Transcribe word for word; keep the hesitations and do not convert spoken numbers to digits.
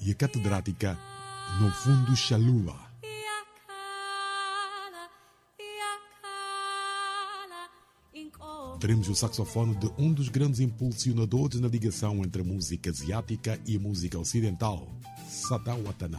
e a catedrática No Fundo Chalua. Teremos o saxofone de um dos grandes impulsionadores na ligação entre a música asiática e a música ocidental, Sadao Watanabe.